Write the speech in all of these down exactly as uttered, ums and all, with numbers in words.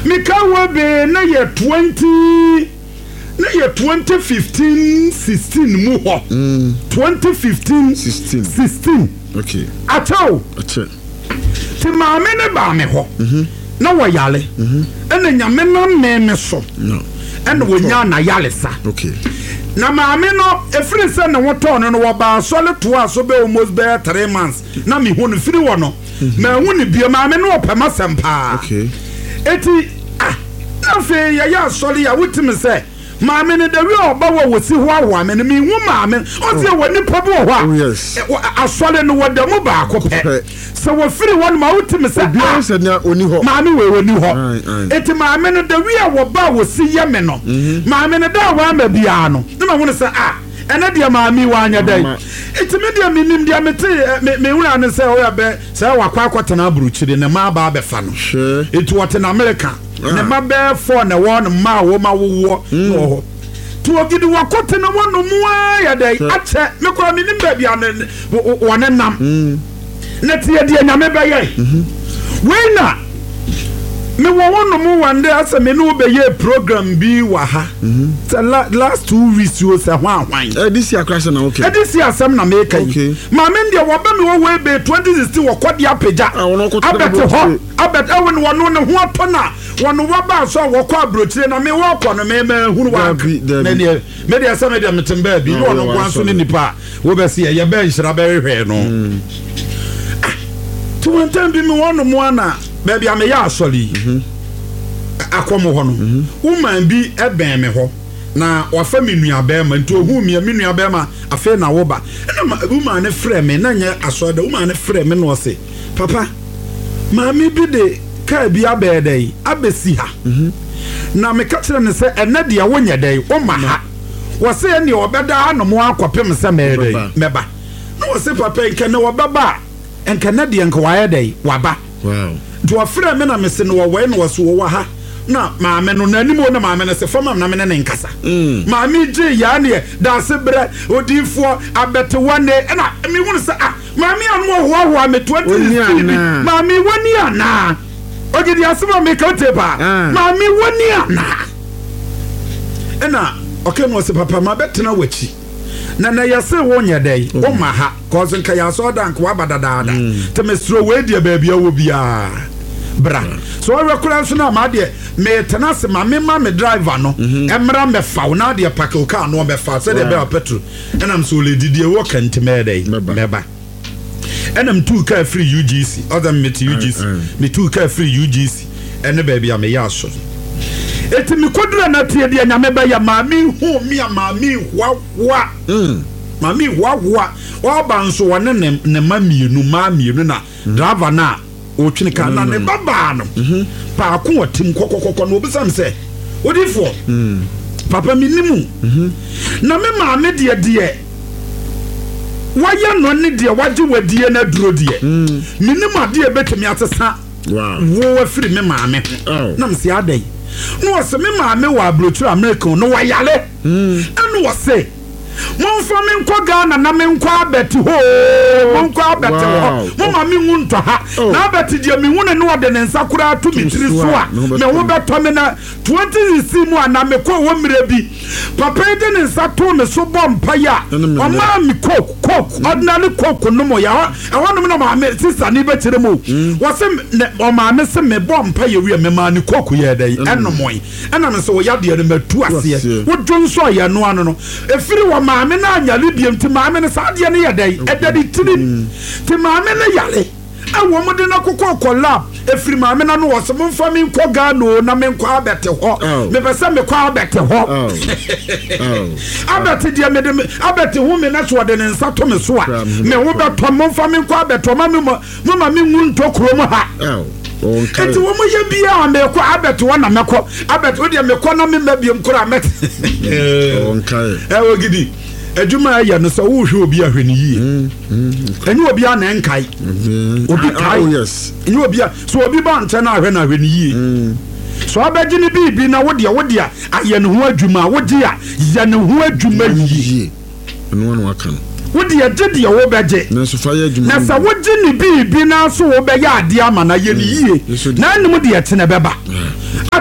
mika wo be na ye twenty na ye twenty fifteen sixteen mu ho twenty fifteen sixteen sixteen okay atao ache ti maame ne ba me ho na wo yale ena nyame na me me so no ena wo nya na yale sa okay na maame no efiri se na woto no no wo ba so le to aso be almost be three months na me hu no firi wo no ma hu ne bia maame no opema sempa okay eti ah na fe ya ya sori ya wutimi se maame ne dawi oba wo wosi ho awo me ne me hu maame o se wo nipa bo ho a asole no wodamu ba akopɛ so wo firi won ma wutimi se bia se na oni ho maame we woni ho eti maame ne dawi a wo ba wosi ye me no maame ne da wa ma bia no ne ma hu se ah ena dia maami wa anya dai eti me dia minim dia mete me wura ne se o ya be se wa kwa kwatena aburuchire ne ma ba be fa no eti wote na America ne ma be for ne won ma wo ma wo no ho to ogidi wakotena wono mu ya dai ache me kwa minim ba bia ne wone nam ne tie dia nyame be ye we na me wo wono mu wande asa me no be ye program bi wa ha last two weeks you say hwan hwan eh this year crash na okay eh this year asem na me kai ma me ndia wo ba me wo we be twenty sixteen wo kodi apega abet ho abet ewe no no ne ho atona wono wo ba so wo kɔ abrochire na me wo kɔ no me ma hunu wa me ne me dia asa me dia metemba bi no no gwan so ne nipa wo be se ye be nhira be hwehwe no to one time bi me wono mu ana baby am ya asoli akomo ho no woman bi eben me ho na wafa me nuaba ma nti ohu me me nuaba ma afa na wo ba na woman ne frɛ me na nya asoda woman ne frɛ me no se papa maami bi de ka bi abedai abesi ha na me ka kire ne se ene de wonya dai wo ma ha wo se ne obeda no mo akopem se medai meba na wo se papa nke ne wo baba enka na de enka waye dai waba wow do afra me na me se no wo no so wo ha na maame no nanim wo na maame ne se fama na me ne nkasa maame je ya ne da se bre odifo abete wane na me hu se ah maame anu ho ho me twenty maame wani ana ogidi asema me ka tepa maame wani ana ena okay no se papa ma betena wachi na na yase wonya dai wo ma ha cause nka ya so dank wa badadaada te mesro we dia ba bia wo bia bra so we kula so na ma de me tena se ma me ma me driver no emra me fa na de pack o car no me fa se de be petrol enam so le didie wo kan me dai meba enam two car free U G C other me U G C me two car free U G C ene ba bia me ya so eti mi kodura na tie de nyame ba ya maami hu mi ya maami wa wa mm maami wa wa wa ba nso wone ne ne mamienu mamienu na driver na o twini ka na ne baba no pa ko otim kokokoko no obisam se odifo mm papa mi nimu na me maami de de waya no ne de waje wadie na duro de minim ade betemi atesa wow wo afiri me maami na mse adai no was me maame wa abrochu America no wa yale mm enu wose mon fa me nko Ghana na me nko abeti ho mon nko abeti ho mo ma me ngunto ha na abeti je me hune no de ne nsakura atu mitiri so a me wo beto me na twenty sixteen mu ana me ko wo mire bi papa de ne nsato me so bom paya o ma me coke coke ordinary coke no mo ya e wono me no ma me sister ni be kire mo wose o ma me se me bom paya wi me ma ni coke ye dai eno moy ena me so ya de ne matu ase wo dwonso ya no ano no efiri wo maame na anyale biem ti maame ne saade ne yedai edadi tiri ti maame ne yale awo mo de na kokko collab efiri maame na no wo so mfa me nko Ghana na me nko abete ho me pese me kwa abete ho abete dia me de abete hu me na so de ne nsa to me so a me wo beto mo mfa me nko abete ma me mo ma me ngu ntokro mo ha enti wo mo ye bia me ko abete wo na me ko abete wo de me ko na me mabiem kora met onkai e wo gidi adwuma ya no so wo hwe obi ahwe ni yi enyi obi a na enkai obi kai yes enyi obi a so obi ba nche na ahwe na ahwe ni yi so abaji ni bibi na wo de wo de a ye no ho adwuma wo de a ye no ho adwuma yi eno no aka no wo de je de wo beje na so fa ye adwuma na sa wo ji ni bibi na so wo be ya ade ama na ye ni yi na anim de ye tene beba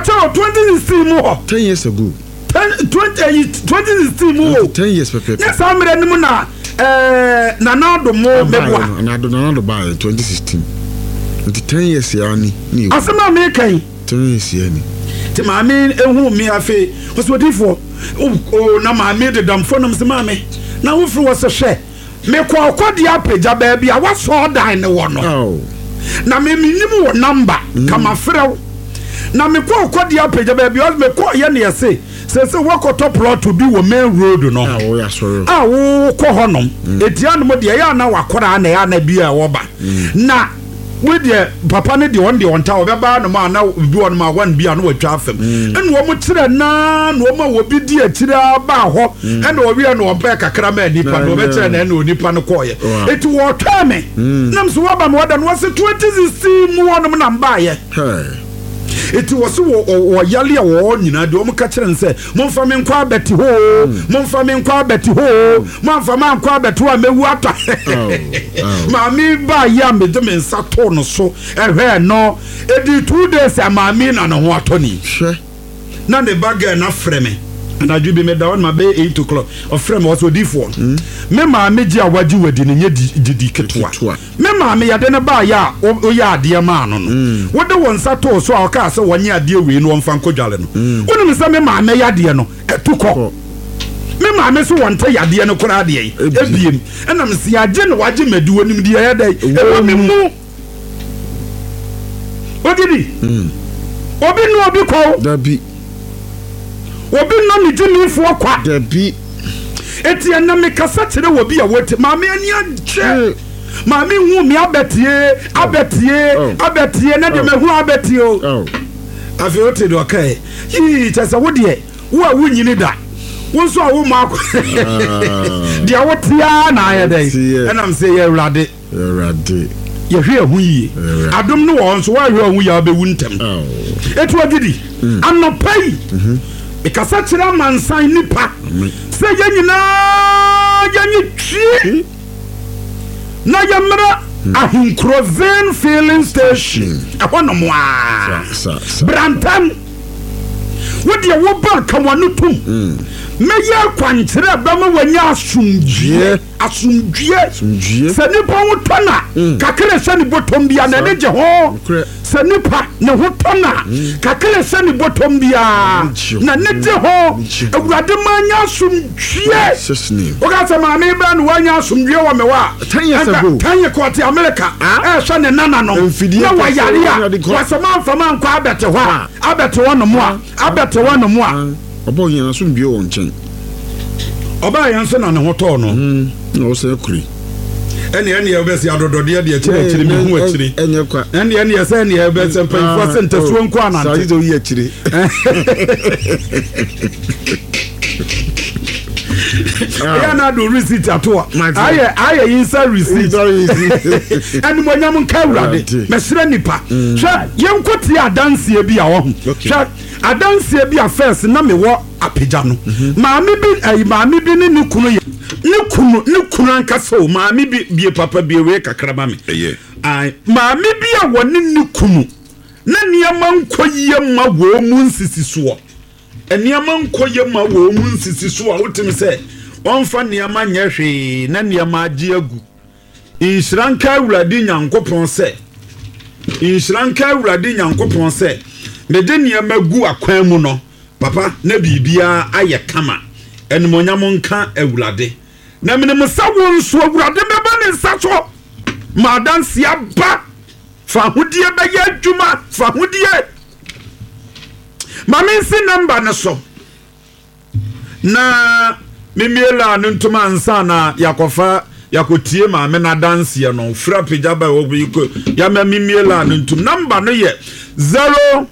mepacho twenty sixteen mu ho ten years ago twenty sixteen mu ten years pepe yes amre nimu na eh nanado mo meboa nanado nanado ba twenty sixteen the ten years ya ni ni asema me kan ten years ya ni ti maame ehu mi afi osodifo o na maame de damfo nam se maame na wo firi wo se hwe me kwa akodi apagya ba bia wa so dan ne wo no na me minim wo number kama frew na me kwa akodi apagya ba bia me kwa ye ne yese se se wo koto plot to be wo main road no ah wo ya sorry ah wo ko honom etia no mo de ya na wakora na ya na bia wo ba na with the papa ne de on de on ta obeba no ma na bi on ma wan bia no watwa afem ene wo mo kire na no ma wo bi di akira ba ho ene wo wi no ompa kakra ma nipa no be kire na ene onipa no koye eti wo twa me nam so wa ba mo da no was twenty sixteen mu on na mba ye eti wo so wo yale a wo nyina de o mo ka kire nse mo mfa me nkwa beti ho mo mfa me nkwa beti ho mo mfa ma nkwa beti ho mewu ata mami ba ya me de me nsa to no so ehwe no edi two days amami na no ho atoni hwe na de bag na freme na jubi me da on ma be eight o'clock of frame was odifo me mami ji awaji wadi ne didi ketwa me mami ya de ne ba ya o ya ade ma no no wo de won nsa to so a ka se wonye ade we no mfa nkodwale no wonu me se me mami ya de no etukọ me maame so wonte yade no kora de yi ebiem enam se age no wage madu onim de ya dai ewo me mu odidi obi no obi ko dabi obi no mi jimi fo kwa dabi eti na me kasa kire obi a wote maame ani age maame hu mi abetie abetie abetie na de me hu abetie o afi ote do kai yi tesa wo de wo a wunyini da wonso awu mako dia wotia na ayedai enam se ye urade urade ye hwe hu yi adom no wonso wa hwe hu ya be wuntem etu agidi anopai ikasa kira mansan nipa se ye nyina ye nyi na ye mra ahinkroven filling station ahono mo a brantam wodi wo ba ka wonu tum me ya kwankyere ba ma wanya asumdue asumdue se nipa wo tona kakere se ni botom bia na ne je ho se nipa ne ho tona kakere se ni botom bia na ne je ho awurade ma nya asumdue o ga se ma me bra no wanya asumdue wo me wa tanye ko te America e so ne nana no na wa yare a wa so ma mfama nkwa abete ho abete wo no mo a abete wo no mo a obo yin na so mbie won chen oba yan so na ne ho to no na o se kuri ene ene e be se adodode de akire akire mi hu akire enye kwa ene ene e se ene e be se panfo se ntasuo nko anante sa izo yi akire ya na do receipt atoa aye aye inside receipt and mo nyam nka urade mesre nipa hwa yenkoti adanse bi a wo hwa adanse bi a first na me wo apagya no maami bi ai maami bi ne ne kunu ne kunu ne kunu anka so maami bi bi papa bi we kakra ma me ai maami bi a wo ne ne kunu na niam nkoyie ma wo mu nsisi so eniama nkoye ma wo mu nsisi so a wotim se onfa niama nyehwe na niama agi agu inshranka awurade nyankopon se inshranka awurade nyankopon se me de niama gu akwan mu no papa na bibia aye kama enmonyam nka awurade na menem sawo nso awurade beba ne nsacho ma danse aba fa hodie be ya adwuma fa hodie mami si number na so na mimiela ntuma ansa na yakofa yakotie ma me na dance ye no fra pija ba wo bi ko ya ma mimiela ntum number no ye zero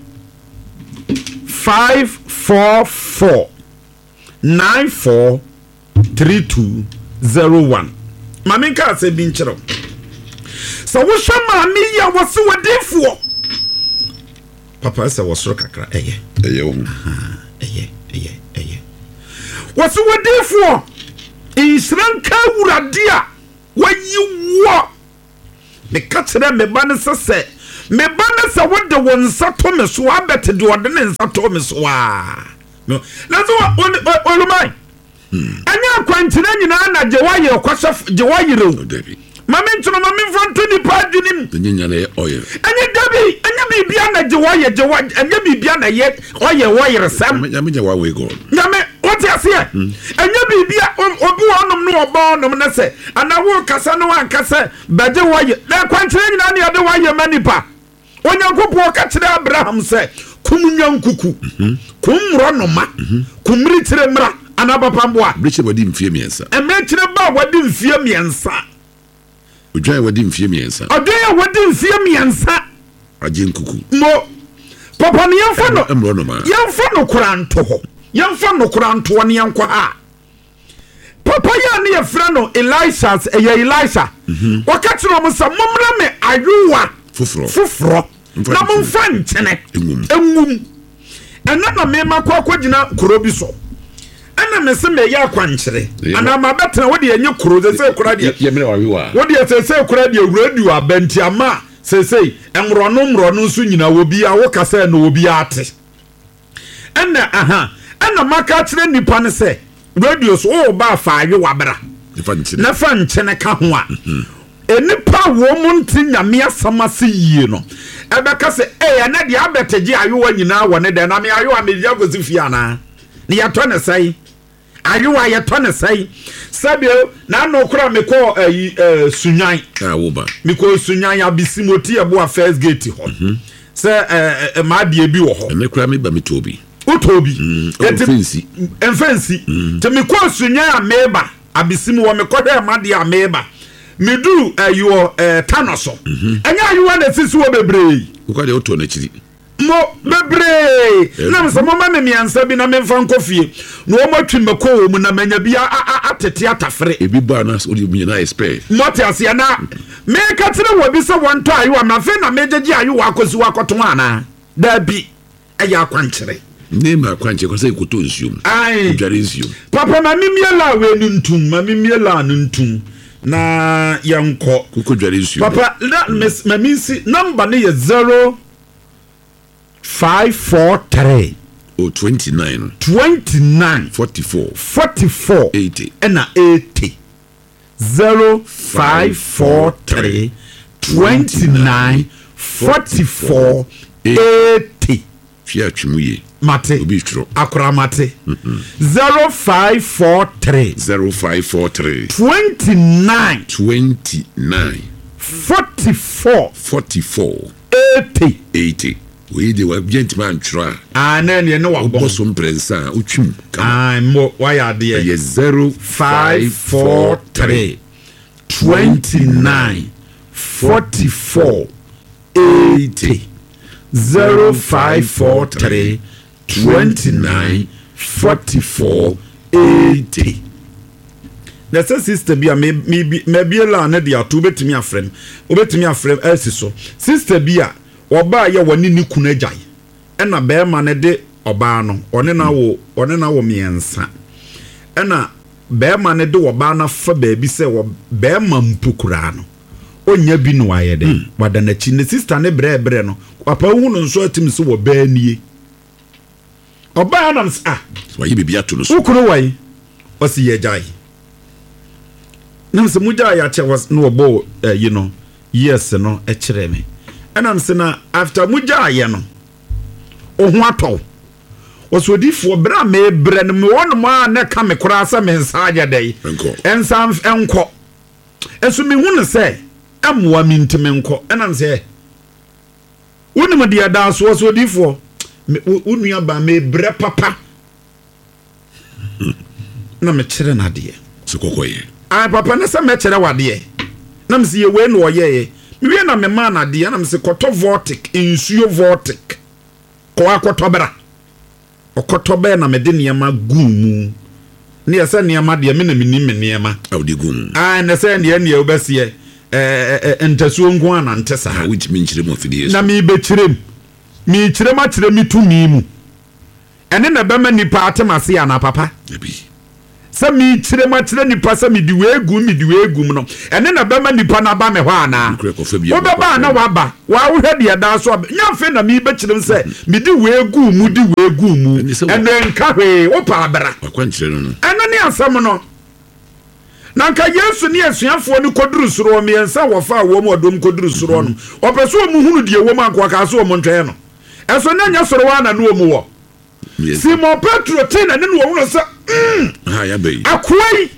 five four four nine four three two zero one mami ka se bi nchero so wo hwa mami ya wo se wodifo papa se wo soro kakra eye eye wo eye eye eye wo se wodifo insranka wurade a wayi wo me ka kire me ba ne sese me ba ne se wo de wo nsa to me so abete de ode ne nsa to me so a no na so olumai anya kwantena nyina na je wa ye kwasha je wa yire mami ntuno mami mfronto ni padunim nya na oil anya dabi anya bibia na je wa ye je wa anya bibia na ye oye wa yire sam nya me je wa we go nya me what you say anya bibia obi wonom no obo nom na se ana wo kasa no wan kasa baje wa ye na kwantena nyina na de wa ye manipa onyankopo ka kire Abraham se kumnyankuku kumro no ma kumri tire mra ana papa mboa briche wadi mfie miensa emechire ba wadi mfie miensa odwan wadi mfie miensa odwan wadi mfie miensa aje nkuku mo papa ne yemfa no emro no ma yemfa no kuranto ho yemfa no kuranto ne yankwa ha papa ya ne yefra no Elisha eye Elisha wakatiro mo sa momra me ayuwa fufro fufro na momfa nchene engum ena na me makwa kwagina kurobi so ana me se me ya kwankyere ana ma betra wo de enye kuro ze se kura de ye me wa wiwa wo de se se kura de radio abenti ama se se enrono mrono nso nyina wo bia wo kasa na wo bia ate ana aha ana maka kyere nipa ne se radio so o ba fa ayewa bra na fa nkyene ka ho a enipa wo mu nti nyame asamase yie no ebeka se eh na de abeteje ayewa nyina wo ne de na me ayewa me dia gozi fiana ne ya to ne sai ayewa ya to ne sai sabio na no kura me ko eh sunyan ah wo ba me ko sunyan abisimoti ebo a first gate ho se eh ma de bi wo ho me kura me ba me tobi utobi enfensi enfensi te me ko sunyan ameba abisimu wo me ko de ma de ameba medu ayo eh tanoso enya ayewa na sisi wo bebre ko de oto na chiri mo bebre na mse mo ma me miansa bi na me mfa nkofie no mo atwi mako mu na manya bi atete atafre ebi ba na so de bi na expect moti asia na me ka tire wo bi se won to ayo na fe na mejeje ayo akosi wakoto ana da bi eya kwankyere ne ma kwanche ko se koto nsuom ai dware nsuom papa ma mimiela we nuntum ma mimiela nuntum na yanko ko dware nsuom papa ma minsi number ne ye zero five four three oh twenty-nine twenty-nine forty-four forty-four eighty and eighty zero five four three twenty-nine forty-four eighty fia twumuye mate obi tro akora mate zero five four three zero five four three twenty-nine twenty-nine forty-four forty-four eighty eighty we de wa gentleman tra ah na ne ne wa boso mprensa utwum ah mo wa ya de ye zero five four three twenty-nine forty-four eighty zero five four three twenty-nine forty-four eighty. Na se sister bia me me bia la na dia to betimi afrem obetimi afrem esi so sister bia oba ye woni ni kunu agyan ena be ma ne de oba no one na wo one na wo miensa ena be ma ne de oba na fa ba bi se wo be ma mpukura no onya bi no aye de wada na chi ne sister ne bre bre no papa hu no nso atim se wo ba nie oba na ms ah so yi bibia to no so ukuru wai osi ye jai nam se muja ya che was no obo you know yes no e kire me enam se na after muja ya no ohu atọ osodifo bra me bre no me won ma na ka me kora sa me nsaja dai ensam enko enso me hu ne se amwa mi ntime enko enam se wonim dia da so osodifo unua ba me bre papa na me kire na de so kokoye ai papa na se me kire wade na me se ye we no ye me wie na me ma na de na me se koto vortic insuo vortic ko akoto bra okoto be na me de niema gumu ne ye se niema de me na me ni me niema awde gumu ai na se ne ne obese eh entasuo nko ana ntesa ha which mean chire mo fidie na me be chirem me chirem a chire me tu mi mu ene na be ma nipa atemase ana papa ebi sɛ mekyerɛ mu akyerɛ nipa sɛ mede weegu mede weegu no ɛne na bɛma nipa no aba me hɔ anaa wobɛba na waba woahwɛ deɛ daa so nya afei na mebɛkyerɛ m sɛ mede weegu mu de weegu mu ɛno nka hwee wopa abra ɛno ne asɛm no na nka Yesu ne asuafoɔ no kɔduru soro mmiɛnsa wɔfa wɔ mu ɔdom kɔduru soro no ɔpɛ so ɔmu hunu deɛ wɔ mu ankoa ka so ɔmo ntwɛn no ɛso na nya soro wa na no ɔmu wɔ Simon Petro te na ne no wɔ sɛ ha ya bɛyi akwai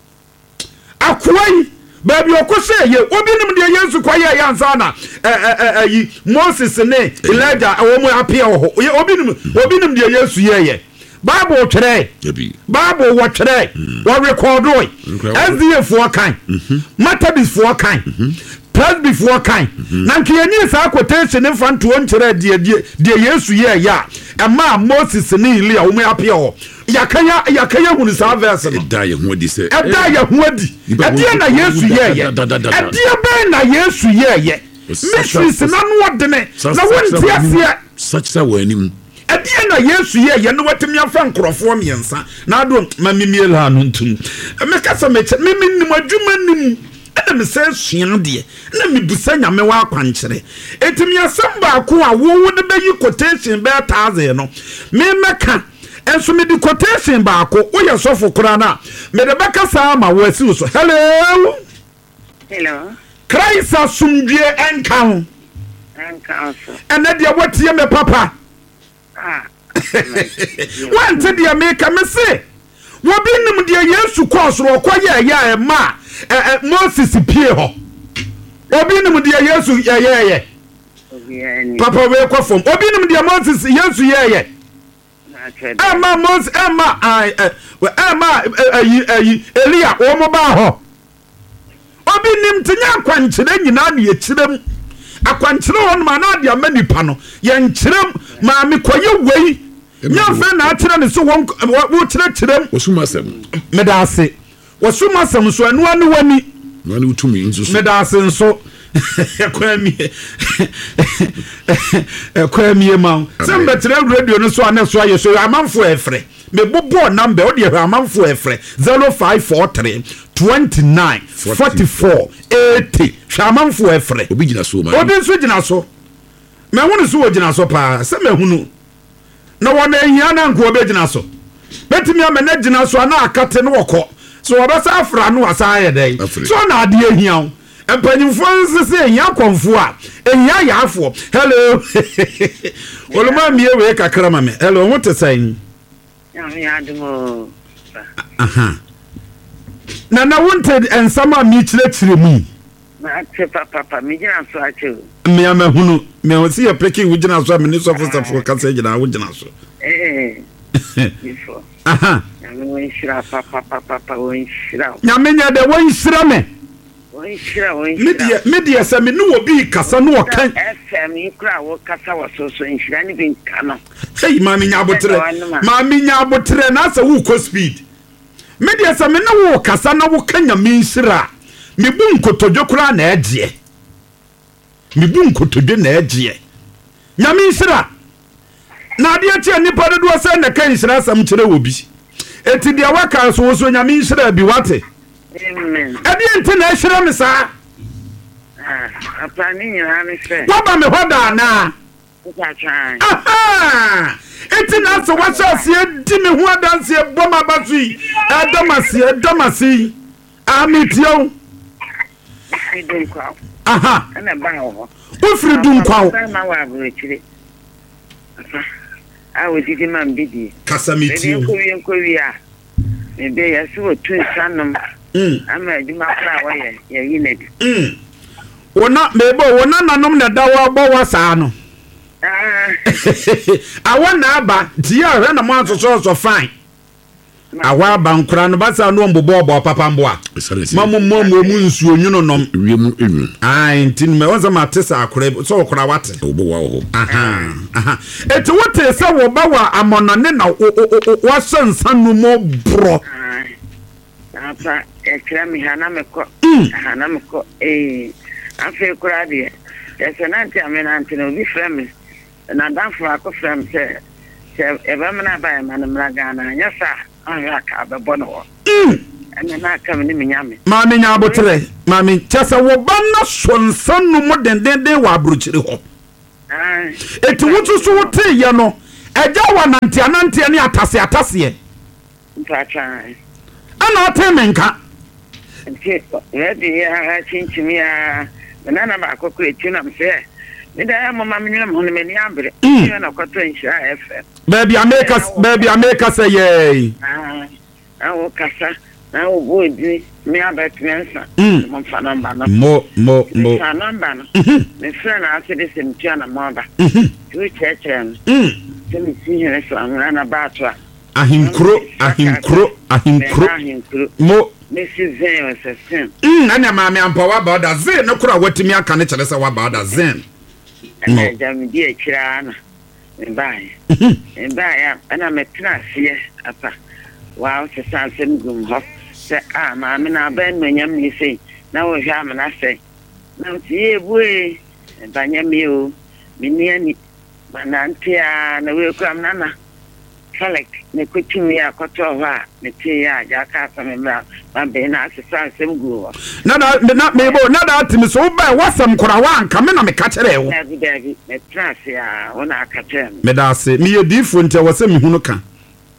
akwai baabi ɔkɔhyɛ yɛ obi nim deɛ Yesu kɔyɛ yɛ ansa na ɛyi Moses ne Elijah wɔn mu apia wɔ hɔ obi nim obi nim deɛ Yesu yɛyɛ Bible twerɛ Bible wɔ twerɛ wɔ record S D A foɔ kan Methodist foɔ kan Presby foɔ kan na nkiyani saa quotation ne fa ntoɔ nkyerɛ deɛ deɛ deɛ Yesu yɛyɛ a ɛma Moses ne Elia wɔn mu apia wɔ yakaya yakaya hunu saa verse no ɛda yɛ ho adi sɛ ɛda yɛ ho adi ɛdeɛ na Yesu yɛyɛ ɛdeɛ bɛn na Yesu yɛyɛ mysteries na no ɔdene na wɔnte aseɛ sakisa wɔ anim ɛdeɛ na Yesu yɛyɛ no watumi afa nkorɔfoɔ mmiɛnsa na ado ma mimiel ha no ntum meka sɛ mekyɛ miminim adwuma nim ɛna me sɛ sua deɛ na mebusa nyame wɔ akwankyerɛ ɛtumi asɛm baako a wowo ne bɛyi quotation bɛɛ taase no memɛka enso me di quotation baako wo yɛ sɔfo kora na me de bɛka saa ma wo asi so hello hello Christ asumdue enka ho enka so ene de wotie me papa ah wante de me ka me se wo bi nim de Yesu kɔ soro kɔ yɛ yɛ e ma Moses pie ho obi nim de Yesu yɛ yɛ yɛ papa we kɔ fom obi nim de Moses Yesu yɛ yɛ Emma Moses Emma I Emma ayi ayi Elia wo mo ba ho obi nim tinya akwankyere nyina na ye kyerem akwankyere won ma na de ama nipa no ye nkyerem ma me koye wei nya fe na akyere ne so wo wo kyere kyerem osumasem medase osumasem so anu anu wani wani utumi nso medase nso ekwami ekwami ma sembetre radio no so aneso aye so amanfo efre me bobo number o de amanfo efre zero five four three twenty-nine forty-four eighty shamanfo efre obi gina so ma obi nso gina so me hunu so gina so pa se me hunu na wona ehia na nko obi gina so betimi amena gina so na akate no wokọ so obesa afra no asa ayedai so na ade ehia empanyimfo nsese ehia konfo a ehia yaafo hello oluma mie we kakra ma me hello what say ya adimo aha na na wonte ensama mi kire kire mu na che papa papa mi gina so ache me amahunu me o si apreki wo gina so me ni so fo safo kasa gina wo gina so eh before aha na we shira papa papa papa we shira nyame nya de wo shira me we shira we media media se me no obi kasa no kan F M ikra wo kasa wo so so shira ni bin kana hey mami nya abotre mami nya abotre na sa wo ko speed media se me no wo kasa na wo kan nyame shira me bu nkotodwe kura na agye me bu nkotodwe na agye nyame shira na de atie nipa de do se na kan shira sam kire wo bi eti de waka so so nyame shira bi wate amen ade enti na shira me sa ah apa ni nyina me fe waba me hoda na Aha! aha eti na so wa sha se di me ho adanse bo ma ba su edomasi edomasi amitio Idun kwa. aha Ana ba ho. wo firi dun kwawo Ma wa bro chire. Ah we didi man bidi. kasamitio Ko wi ko wi a. Me be ya so tu sanom. mm Ama aduma kra wo ye ye yinedi. mm wona mebo wona nanom na dawa bo wa saa no Ah. awa na aba dia hwe na mo asoso so fine awa aba nkura no basa no mbobo obo papa mbo a mamu mo mo mu nsuo nwuno nom wiem enwu ai ntin me wonza matesa akura so okura wate obo wa ho aha aha eti wote se wo ba wa amonone na wa sansa no mo bro Apa ekra mi hana meko. Hana meko eh afi kura de. Dese na nti amena nti no bi frame. Na danfo akọ frame se se eba mena ba ma na mra Ghana nya sa ahia ka be bo no. mm ana na aka me ne menyame ma me nya abotre ma me chese wo ba na so nsanu mo dendenden wa abrochire ho ah eti wutu so wote ye no eja wa nante anante ne atase atase mpacha ana ate menka nti ready ya chinchimi ya na na ba kokure tuna mse me da ya mama me nyam hono me ni abre na kwato nshira F M baby America baby America say ye ah awo kasa na wo bodi me abatmensa mo fa number na mo mo mo fa number na me friend na ase de semtua na mo ba tu cheche no mm temi si here so amra na ba to ahinkro ahinkro ahinkro mo Messi Zen was a sin. Mm, and my man power about that Zen, no crowd what to me, I can't tell us about that Zen. And I am dear Chirana and buy. And buy, and I'm a class here, upper. Wow, the Sanson Goom Hoff said, ah, mamma, now Ben when you say, now we have an assay. Now, see, boy, and Banyamio, Miniani, Manantia, and the will come Nana. Felix, ne kwetumi akoto ha ne tie ya jaka asem mra ma be na asesa asem guo na na na mebo na da atimi so ba wasam kora wa anka me na me ka kere wo dabi dabi me trase ya wona akata me da se me yedifo nte wase me hunu ka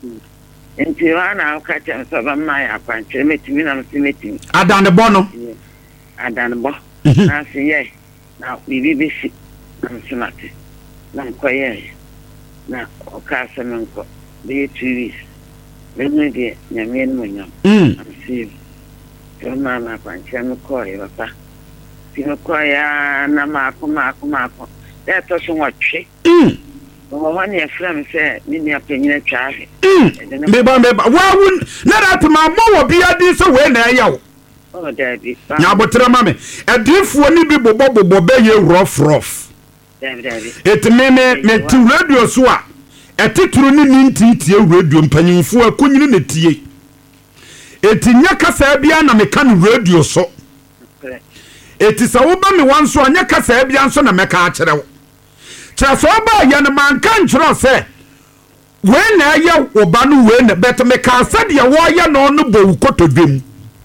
enti wana akata so ba ma ya kwanche metimi na metimi adan de bo no adan bo na se ye na bibi bisi na msumate na mkoye na okasa menko be two weeks me de nyame no nyam mm see so na na kwanche no koy papa ti no koy na ma ko ma ko ma ko e to so watwe mm o wa ne frem se ni ni apanyina twahe mm be ba be ba wa wun na that ma mo wo bia di so we na yawo o da bi nya botre ma me edifuo ni bi bobo bobo be ye rough rough dabi dabi et me me me ti radio so a etituru ni nintintie radio mpanyimfo akonyini ne tie etinya kasa bia na me kan radio so eti sa wo ba me wanso anya kasa bia so na me ka akere wo kira so ba ya na man kan kiro se we na ya wo ba no we na bet me ka sa de wo ya no no bo kotodwem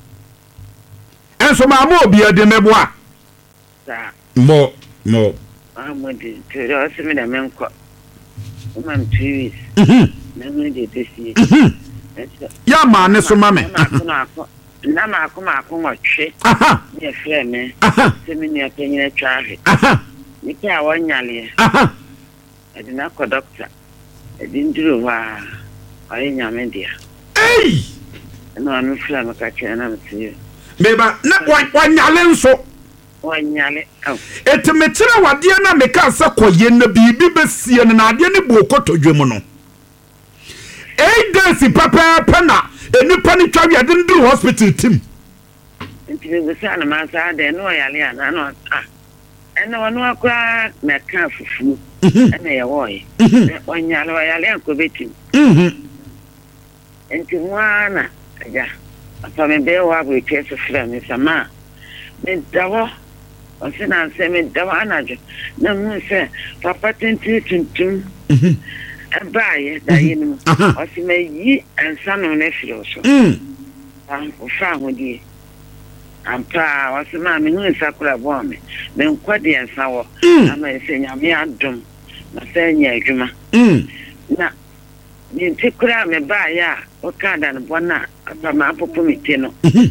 enso ma ma obi ade meboa sa mo mo amodi tero se me na menko umam two weeks mhm na me de desi ya ma ne so ma me na ma ko ma ko watwe aha ne frɛ me aha se me ne apanyina twahe aha ni ka wonyale aha edi na ko doctor edi nduru wa ayi nyame dia ei na me frɛ me ka kyerɛ na me se meba na wanyale nso wonyale au eti me kire wade na me ka sa koye na bibi besie na ade ne bo kotodwem no eight days papa pana enipa ni twa wiade nduru hospital tim nti be sa na ma sa de no yale ana no ah ena wono akwa na ka fufu ena ye woye wonyale wayale anko betim mhm nti wana ja apa me be wa bo kese fra me sama me dawo osina se me dawo anajo na mu se papa tinti tuntum mhm abaye da yinu osima yi ansano na firo so mhm ah ofa hodi ampa osima me hu sakura bo me me nkwade ansa wo ama se nyame adom na se nya adwuma mhm na ni ntikura me ba ya o kada no bona apa ma popo mite no mhm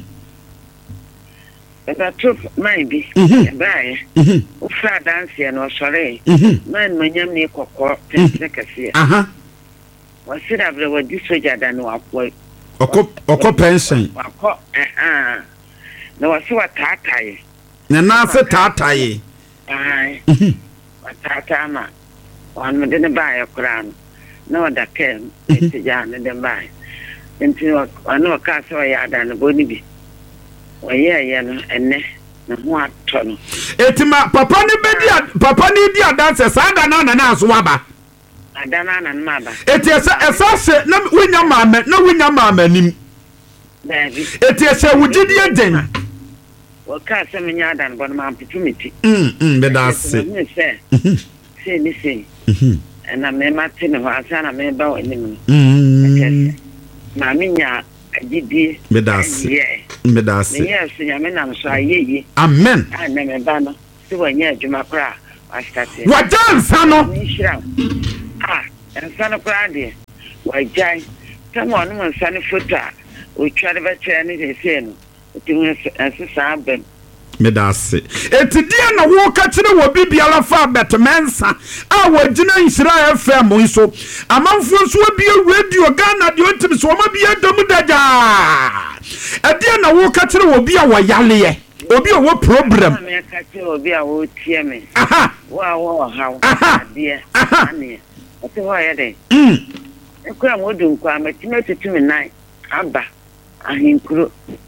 eba trop mai bi ba ya mhm o fra dance no sore mhm man manyam ni kokko tese kase aha wasira bre wadi soja da no akwo oko oko pension akọ eh ah na wasi watataye na na se tataye ai mhm watata ma wan me de ba ya kuran na wada kem eti ja ne de ba enti anu ka so ya da no boni bi oye ya no enne na ho ato no etima papa ni bedi papa ni di adanse saga na na na so waba adana na ma ba eti esa esa se na winya mama na winya mama nim dabi eti esa wugidi eden o ka se me nya dan bon ma opportunity mm mm be da se me se se ni se mhm na me ma tene ho asa na me ba wani mu mm ma me nya agidie medase medase yes nyame nam so ayeye amen ana me ba no se wanya adwuma kora astate wajansa no nshira ah ensa no kora de wajai tamo no nsa no foto a o tware ba kyerɛ ne sese no ti nsesa abem medase etidia na wo ka kyerɛ wo bibiala fa betmensa a wagina Nhyira F M nso amanfo nso bi radio Ghana de otim so ma bi adom daja edia na wo ka kyerɛ wo bi a wo yale obi a wo problem me ka kyerɛ obi a wo tie me aha wa wo hawo ade ane o te ho ya de mm ekura mo dun kwa metime tutumi nan aba ahinkuro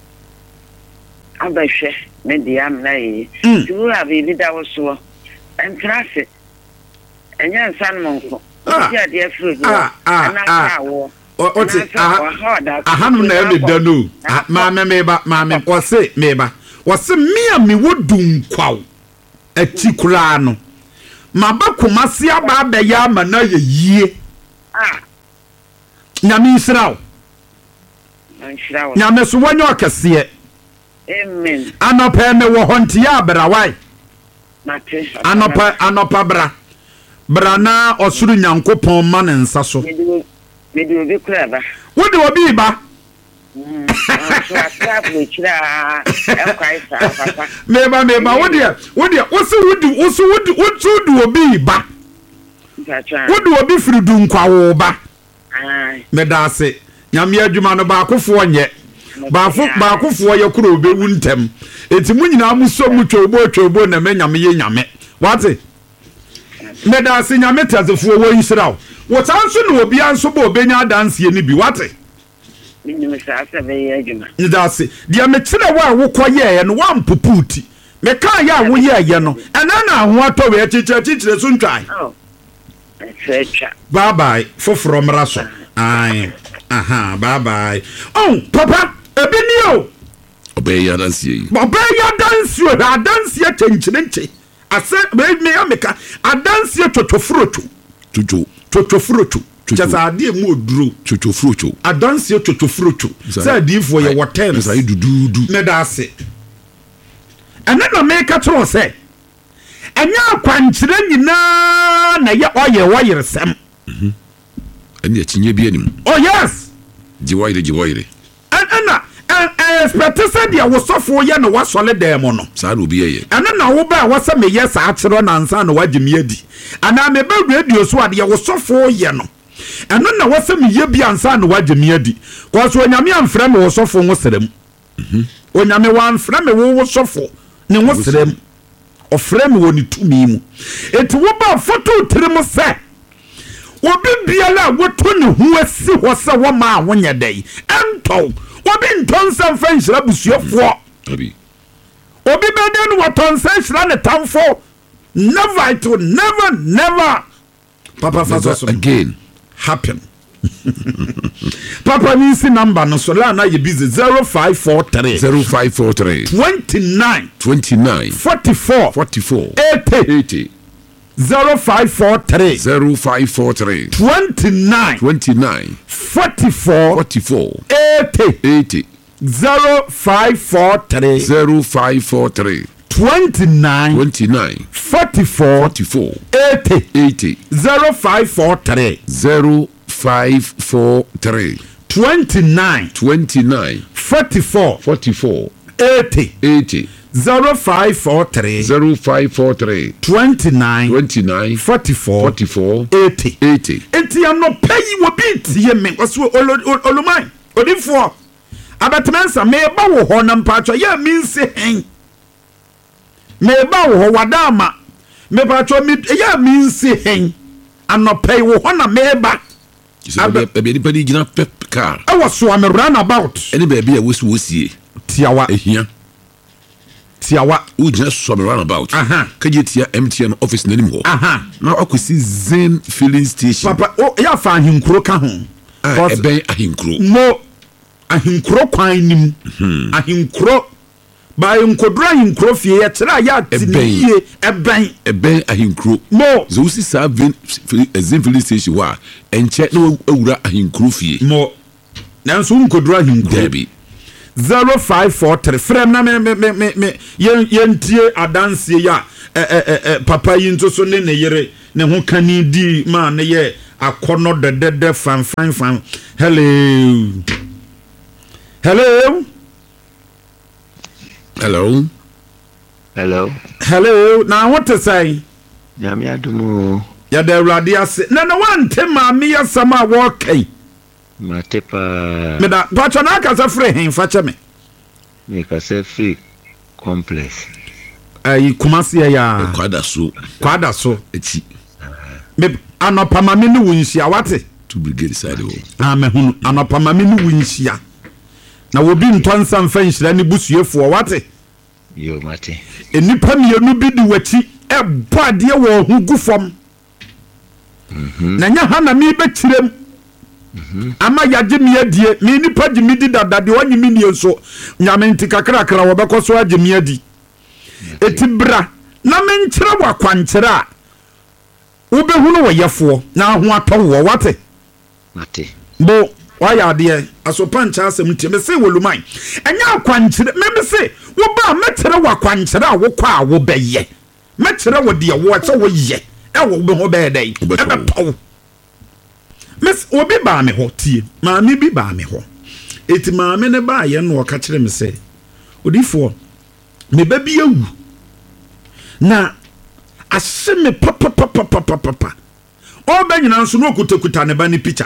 abahwe me dia mnai tu abi bida wo so entrase enya nsan monko ti ade afro na ka wo o ti aha no na e da no ma me meba ma me o se meba o se me a me wodun kwaw ati kura no ma ba komase aba abaya ma na ye yie ah nyame Nhyira Nhyira nyame so wanyo akase amen anopa me wo hontia abrawai mate anopa anopa bra bra na osuru nyankopon ma ne nsa so me de obi kura ba wo de obi ba mm so atap le kira e kwai sa papa me ba me ba wo de wo de wo se wo de wo se wo de wo tu de obi ba wo de obi firi du nkwawo ba ai me da se nyame adwuma no ba akofo nye baafo baakofo ye kuro obewu ntem enti mu nyina mu so mu twobo twobo na me nyame ye nyame wate me da se nyame tazefo wo Nhyira wo tanso no obi anso bo obenya adanse ni bi wate minnu sa sa be ye adwuma ni da se dia me kire wa wo koye no wa mpuputi me ka ya wo ye ye no ena na ho ato we chichire chichire so ntwan oh etwa bye bye foforo mra so ai aha bye bye oh papa ebini o obey ya dance yi obey ya dance o dance ya tenchirente ase me me ameka adanse twotwofrotu tutu twotwofrotu jasa ade mu oduro twotwofrotu adanse twotwofrotu say adifo ye wotem say dududu me da ase ene na me ka tro say enya akwankyire nyina na ye oye woyeresem mhm enya chinye bi anim oh yes jiwaire jiwaire ana eh expect say dia wo sofo ye no wasole dem no sa na obi ye ana na wo ba wo se me ye sa kyero na nsa na wagye adi ana me ba radio so ade ye wo sofo ye no ana na wo se me ye bi ansa na wagye adi ko so onyame amfra me wo sofo ngo serem mhm onyame wa amfra me wo sofo ne ngo serem ofra me woni tumi mu eti wo ba foto tirim se obi biala woto ne ho asi ho se wo ma wonye dai ento obi ntonsa mfa Nhyira busuofo abi obi beden wotonsa Nhyira ne tamfo never it will never never papa faso again happen papa ni si number no so la na ye busy zero five four three zero five four three twenty-nine twenty-nine forty-four forty-four eighty eighty zero five four three zero five four three twenty-nine twenty-nine forty-four forty-four eighty eighty zero five four three zero five four three twenty-nine twenty-nine forty-four forty-four eighty eighty zero five four three zero five four three twenty-nine twenty-nine forty-four forty-four eighty eighty zero five four three zero five four three twenty-nine twenty-nine forty-four forty-four eighty eighty enti ano payi wo bi tie me waso oloman odifo abatmensa me ba wo ho na mpacho ya mi nse hen me ba wo ho wadama me pacho mi ya mi nse hen ano payi wo ho na me ba Baby, anybody gina pep car. I was so I'm a runabout. Any baby, I was wussy. Tiawa, here. Tiawa, who just saw me runabout. Aha. Can you tia M T N office anymore? Aha. Now I could see Zen filling station. Papa, oh, yeah, find him croak home. Ah, a bay a him croak. No, a him croak him. A him croak. By him could dry him croak here. Try yet a bay, a bay, a bay a him croak. No, those is a Zen filling station. Wa and check no ura a him croak. More. nanso nkodura hinkro Debbie zero five four three frem na me me me me yentie adanse ya eh papa yi nto so ne ne yere ne ho kani di ma ne ye akono dedede fan fan fan hello hello hello hello hello na what to say nyame adumu ya da awurade ase na na wante ma me ya sama wo kai matepa me da pacho na ka sa free hen fa che me me ka sa free complex ai kumasi ya kwada so kwada so echi me anopama me ni wunhia wate to brigade side o ah me hunu anopama me ni wunhia na wo bi ntonsa mfa nhira ni busuefo wate yo mate enipa mienu bi di wachi e boade wo hu gufom mhm na nya ha na me be kirem mhm ama yaje me adie me nipa gimi di dadade onyi me nie so nyame nti kakra kakra wo bekoso age me adi etibra na me nkyere wa kwankyere a wo be hunu wo yefo na ho atɔ wo wate mate bo waya ade asopa ncha asem tie me se woluman enya kwankyere me me se wo ba metere wa kwankyere a wo kwa a wo beye metere wo de wo che wo ye e wo be ho be dai e be paw mes obi ba me ho tie ma me bi ba me ho eti ma me ne ba ye no ka kire me se odifo me ba bi awu na ashe me papa papa papa papa o ba nyina nso no okutakuta ne ba ne picture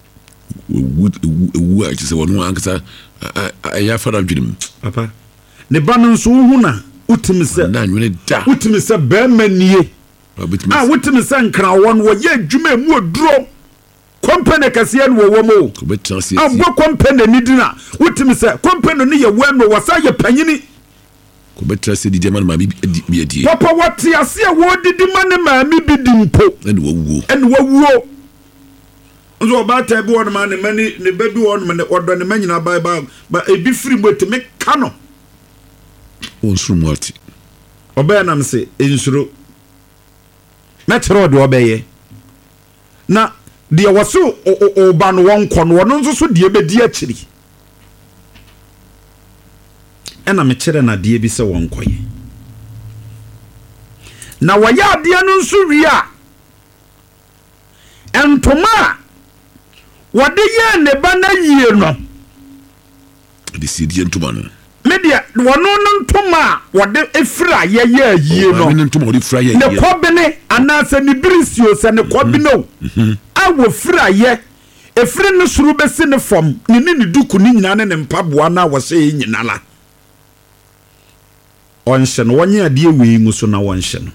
wu a tse wonu ankasa ya fara dwunim papa ne ba no nso hu na utimi se na nwene da utimi se ba manie ah utimi se nkra won wo ye adwuma mu oduro company kase no wo mo ko betrasi ah bo company ni dina utimi se company no ye wano wasa ye panyini ko betrasi di man ma bi bi adi papa wati ase a wo didi man ma mi bi dimpo ene wo wuo ene wo wuo nzo ba ta bi won ma ne mani ne ba bi won ma ne odo ne manyina ba ba ba ebi free moti me kano on suru moti oba na mse ensuro metro de obeye na de waso o ba no won kono won nso so de be di akiri ena me kire na de bi se won koye na waya de no nso wi a entoma wode ye ne ba na yie no de sidi entoma no media wono no ntoma wode efira ye ye yie no ne ntoma wode fira ye ne kobene anase ne birisio se ne kobino a wo fira ye efire no suru besi ne fom ne ne ne duku ne nyina ne ne mpaboa na wo se nyina la onhye no wonye ade wi nguso na wonhye no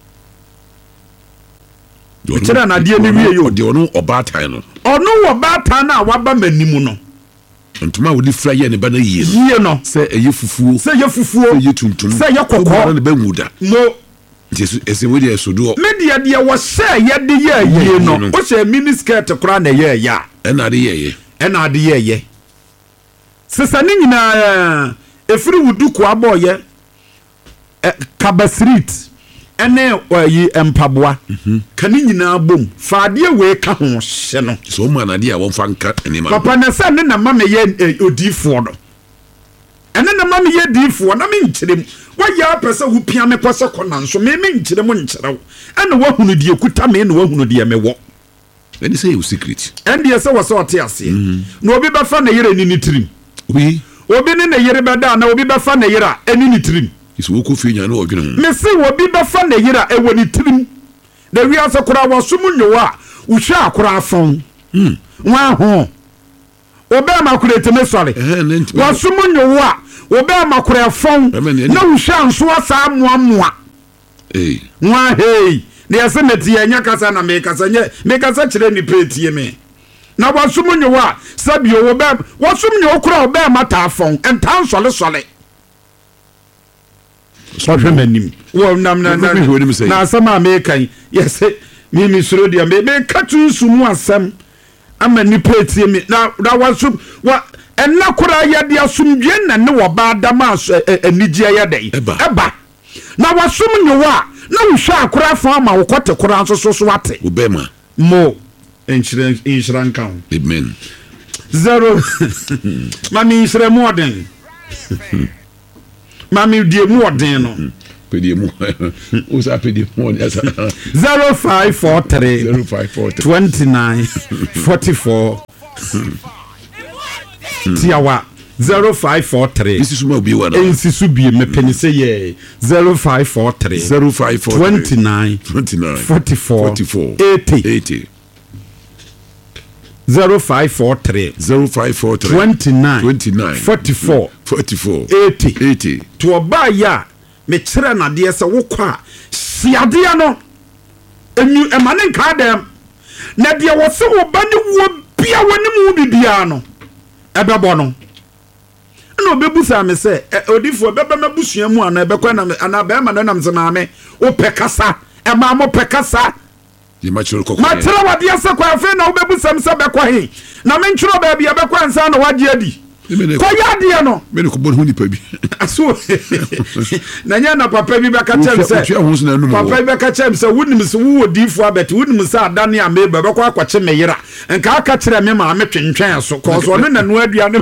Chira na die ni wie yo de ono obatan no ono wo batan na waba manimu no ntoma wo di fra ye ne ba na yie yie no se eye fufuo se ye fufuo se ye tuntum se ye kokko ne ba nguda mo jesu ese we de sodo media de wo se ye de ye yie no o se mini skirt kura na ye ya e na de ye ye e na de ye ye sesa ni nyina efiri wuduku aboye Kaba Street ene oyi empaboa kani nyina bom faade we ka ho hye no so ma na de a won fa nka enema papa na se ne na mama ye odifo no ene na mama ye difo na me nkyerem wa ya pese hu pia me kwase kona nso me me nkyerem nkyerew ene wa hunu de ekuta me ene wa hunu de me wo ene say you secret ende se wo se ote ase na obi ba fa na yere ni ni tirim wi obi ne na yere ba da na obi ba fa na yere eni ni tirim iso wo ko fi nya na odwene me se obi ba fa na yere e woni tirim da wi ase kora wo sum nyowa wo hwa akora afon hm wa ho obe amakure teme sore wo sum nyowa obe amakure afon na wo hwa nso asa moa moa eh wa hey ne ase meti enya kasa na me kasa nye me kasa kire ni petie me na wo sum nyowa sabio wo be wo sum nyowa kora obe amata afon entan sole sole so hwemanim wo nam na na na asama me kan yes mi mi suro dia me me katu sumu asam ama ni petie me na na wasum wa enna kora ya dia sumdwe na ne wo ba dama anigye ya dai eba na wasum nyowa na wo hwa akora fa ma wo kote kora nso so so wate obema mo enchire enchira nkan amen zero mami nsere mu ɔden mami die mu ɔden no pedie mu usa pedie mu ɔden asa zero five four three zero five four three twenty-nine forty-four tiawa zero five four three this is my be one ensisu bie me penise ye zero five four three zero five four twenty-nine twenty-nine forty-four forty-four eighty eighty zero five four three zero five four three twenty-nine twenty-nine forty-four forty-four eighty eighty to oba ya me kire na de se wo kwa siade no enu emane nka dem na de wo se wo ba ne wo bia woni mu bibia no ebebo no na obebusa me se odifo bebe mabusua mu ana ebekwa na ana be ma no nam se maame wo pekasa e ma mo pekasa ye ma chiro kokko ma tira wade ase kwa afi na obebusa me se bekwa he na me nchiro ba bia bekwa nsa na waje adi ko ya de no me ne ko bon hu nipa bi aso na nya na papa bi beka chem se papa bi beka chem se wunim se wo odifo abet wunim se adane a me ba bekwa akwache me yira nka aka kire me ma me twentwen so ko so no na no aduane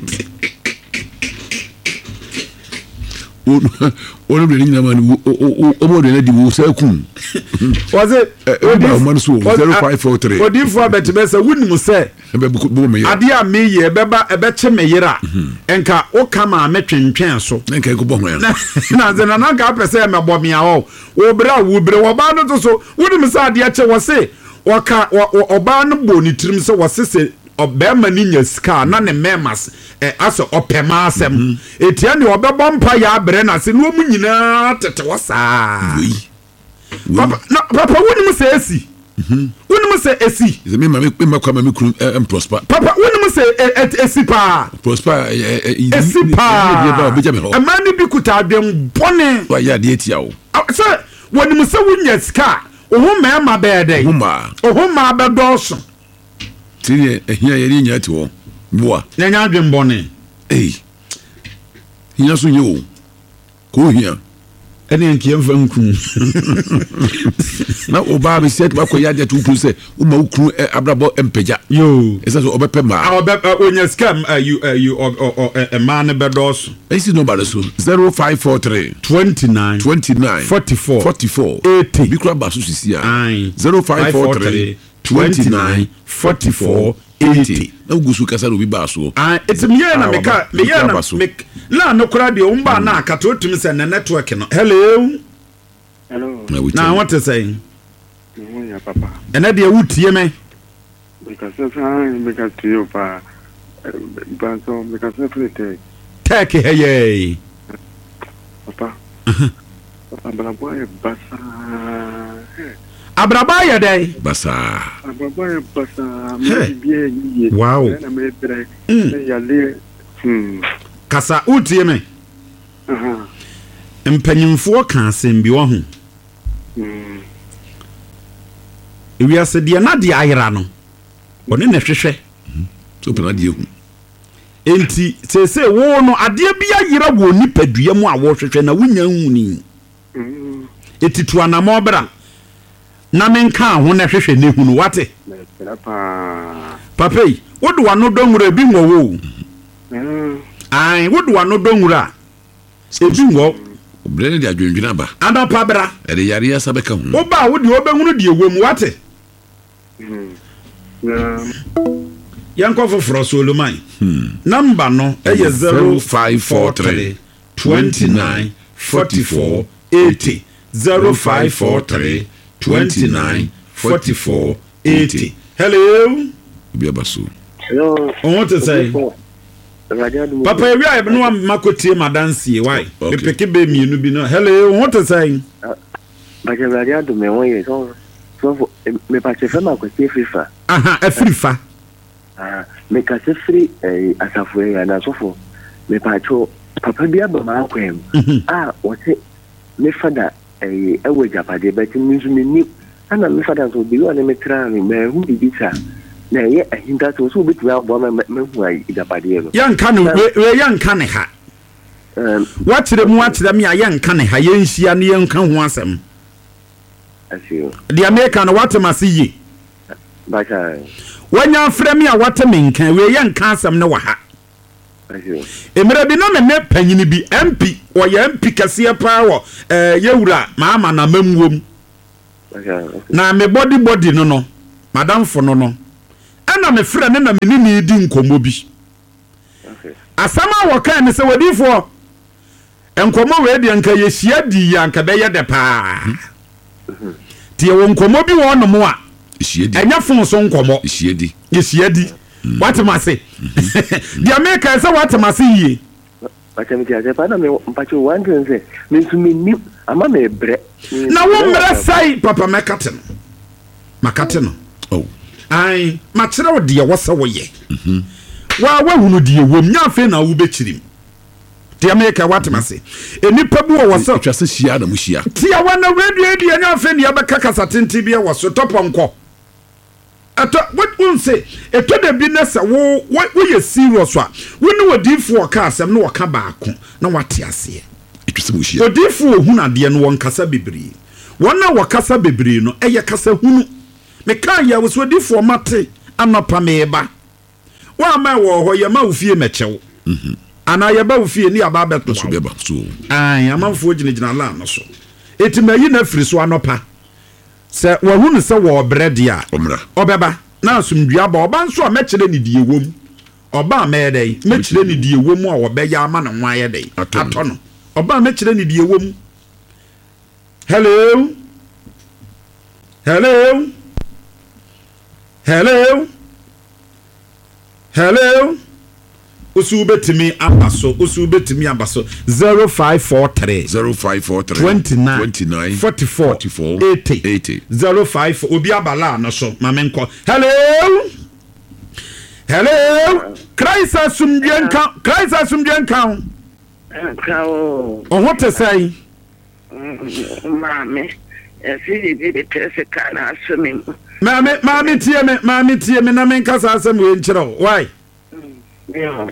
ono de nyina man o mo de na di wo sakun was it o man so zero five four three odifo abet be se wunim se be bo me ade a me ye beba ebe che me yira enka o kama me twentwen so enka ko bo ho ya na ze na nka pese me bo me a wo wo bra wo bre wo ba no to so wunim se ade a che wo se wo ka oba no bo ni tirim se wo se se obema ni nya ska na ne memas eh aso opema asem etia ne obebọ mpa ya abre na se no mu nyina tete wasa papa na papa woni mu se esi woni mu se esi ze me ma me ma kwa ma me kru em prosper papa woni mu se esi pa prosper esi pa amani bi kuta adwem bone wa ya de etia wo se woni mu se wonya ska ohu mema bede ohu ma ohu ma bedoso tiri ehia ye ni nya ti wo boa nya adwem bone eh hia so nye o ko hia ene nkie mfa nkun na oba be set ba ko ya de tu kru se o ma ukru abrabo empeja yo esa so obepe ma a obe onya scam you you a man bedos esi no ba so zero five four three twenty-nine twenty-nine forty-four forty-four eighty bi kra ba so sisi a Aye. zero five four three twenty-nine forty-four eighty na ugusu kasa obi ba so ah etimye na meka me ya na mek la no kra de umba na akato tumi se na network no hello hello na what to say no ya papa ena de wutie me because say because you pa but so because play take hey papa papa bala boy basa abraba ya dai basa abraba basa me bia ni wow na me dre ya le hmm kasa utie me aha mpanyimfo ka asem bi wo ho hmm ewi ase de na de ayira no one na hwehwe so pena de hu enti sese wo no ade bia ayira wo nipadua mu a wo hwehwe na wonya hu ni hmm etitu anamo bra na menka ho na hwehwe ne hu no wate papa papa yi wodo wano donwura bi ngo wo hmm ai wodo wano donwura ebi ngo obrele de adwendwina ba ada pa bra e de yare asa beka hu oba wodi obehunu de ewem wate hmm um yanko foforo Solomon hmm number no eye zero five four three twenty-nine forty-four eighty zero five four three twenty-nine forty-four eighty hello bi abaso hello what to say papa ewi a no makotie madansie why me peke be mienu bi no hello what to say Baje radio do me won so so me pa chefe ma ko chefe aha afrifa ah me ka se free eh asafo ya na sofo me pa cho papa bia ba ma akwem ah o se me fada eh ewe japade ba tin nzu me ni ana me fada so bi o ne me tra me me hu bi ta na ye ahinda to so bi twa bo me me hu ai japade no yanka ne we yanka ne ha um wakyere mu wakyere me yanka ne ha yenhia ne yanka ho asem asio the American what must see Bacha wanya frɛ me a wate me nka we yɛ nka asɛm ne wɔ ha emere bi na me ne panyini bi M P o yɛ M P kɛseɛ paa wɔ eh yewura maama na mamuom na me body body no no madam fo no no ana me frɛ ne na me ni di nkomo bi asama wɔ kan ne sɛ wadifo enkomo we de nka yehia di ya nka bɛyɛ de paa tie wɔ nkomo bi wɔ no mo a yehia di enya fon so nkomo yehia di yehia di watemase dia me ka sɛ watemase yie watemase ya pa na me mpacho one thing say me su me ni ama me bre na wo mra sai papa mekate no makate no oh ai ma kyerɛ wo de wo sɛ wo ye mhm wa wa hunu de wo nya fe na wo bekirim dia me ka watemase enipa bi wo sɛ twase hia na mu hia tia wa na radio dia nya fe ne abɛka kasa tenti bi wo so toponko ato what won say eto da bi na sɛ wo wo ye serious a wo ne wodifo ka asɛm na wɔka baako na wate ase etwase mu hia wodifo ohunu ade no won kasa bebree wona wɔkasa bebree no ɛyɛ kasa hunu me kan ya wo so wodifo mate anopa meba wa ma wo ho ye ma wo fie mɛkyɛw mhm ana ye ba wo fie ni aba beto so beba so ai amanfo gyinagyina la no so etimayi na firi so anopa sɛ wahunu sɛ wɔ brɛde a ɔbɛba na asomdua ba ɔba nso a mɛkyerɛ ne die wom ɔba mɛɛdɛ mɛkyerɛ ne die wom a wɔbɛyɛ ama ne ho ayɛ dɛ atɔ no ɔba mɛkyerɛ ne die wom hello hello hello hello usu betimi ambaso usu betimi ambaso zero five four three zero five four three twenty-nine twenty-nine forty-four eighty eighty zero five obi abala no so mamenko hello hello Christ asumdwenka Christ asumdwenka Kao. O what to say Mami esi bi bi tese kana asumi mami mami tie me mami tie me na menka sa asem we nkyerɛ why yeah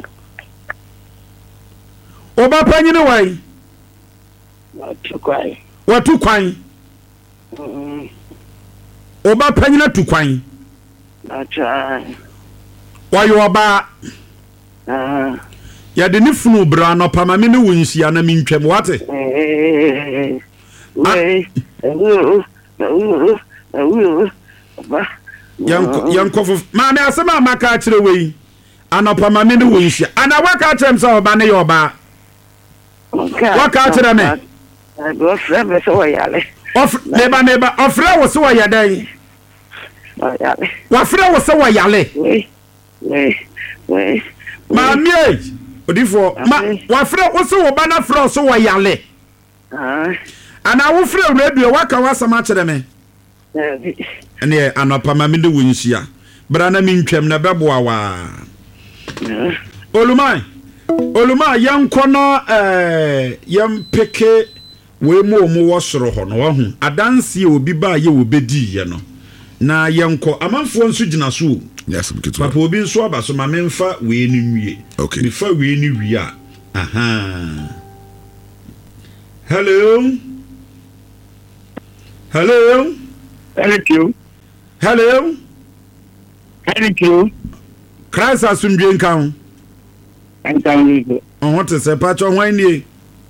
oba panyine why watu kwai watu kwan mm oba panyine tu kwan acha why oba ah ya de ni funu bra no pa mame ne wonhia na mentwam wate eh we eh eh ba yanko yanko mame asema maka kire wei anopa mame ne wonhia ana waka kire msa oba ne yoba waka kire me go frame so yale of neba neba ofre wo so ya dan yale wa frɛ wo so yale we we we mame odifo ma wa frɛ wo so wo ba na frɛ so yale ah ana wo frɛ radio waka wasama kire me ene anopa mame ne wonhia bra na mentwam na bɛboa wa olumai olumai yanko no eh yampeke we mo mo wo soro ho no wahu adanse obi ba ye obedi ye no na yanko amanfo nso gina so yes mkitu papa obi nso aba so ma memfa we ni nwie okay me fa we ni wie a aha hello hello thank you hello thank you Christ asundwe nkan and thank on what to say pacho hwan nie